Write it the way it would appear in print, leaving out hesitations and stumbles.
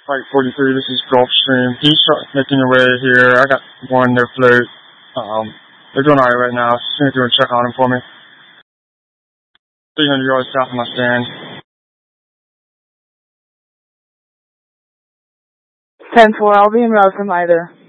Flight 43, this is Gulfstream. He's making your way here. I got one their float. They're doing alright right now. See if you want to check on them for me. 300 yards south of my stand. 10-4, I'll be en route from either.